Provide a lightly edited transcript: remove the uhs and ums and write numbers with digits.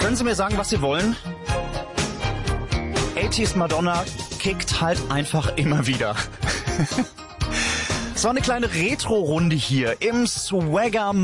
Können Sie mir sagen, was Sie wollen? 80s Madonna kickt halt einfach immer wieder. Es war eine kleine Retro-Runde hier im Swagger